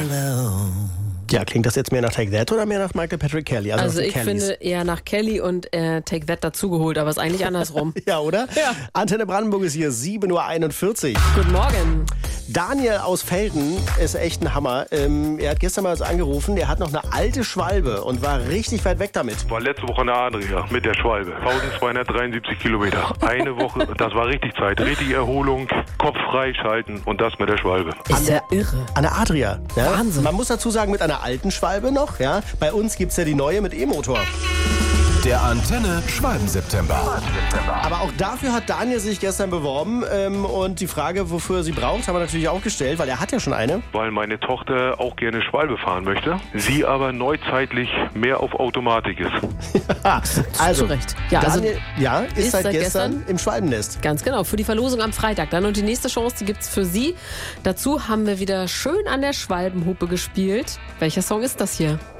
Hello. Ja, klingt das jetzt mehr nach Take That oder mehr nach Michael Patrick Kelly? Also ich finde eher nach Kelly und Take That dazugeholt, aber ist eigentlich andersrum. Ja, oder? Ja. Antenne Brandenburg ist hier 7:41 Uhr. Guten Morgen. Daniel aus Velden ist echt ein Hammer. Er hat gestern mal angerufen, er hat noch eine alte Schwalbe und war richtig weit weg damit. War letzte Woche in der Adria mit der Schwalbe. 1273 Kilometer. Eine Woche, das war richtig Zeit. Richtig Erholung, Kopf freischalten und das mit der Schwalbe. Ist ja irre. An der Adria. Ja? Wahnsinn. Man muss dazu sagen, mit einer alten Schwalbe noch. Ja? Bei uns gibt es ja die neue mit E-Motor. Der Antenne Schwalben-September. Aber auch dafür hat Daniel sich gestern beworben. Und die Frage, wofür er sie braucht, haben wir natürlich auch gestellt, weil er hat ja schon eine. Weil meine Tochter auch gerne Schwalbe fahren möchte. Sie aber neuzeitlich mehr auf Automatik ist. Also, zu Recht. Ja, Daniel ist seit seit gestern im Schwalbennest. Ganz genau, für die Verlosung am Freitag dann. Und die nächste Chance, die gibt's für Sie. Dazu haben wir wieder schön an der Schwalbenhupe gespielt. Welcher Song ist das hier?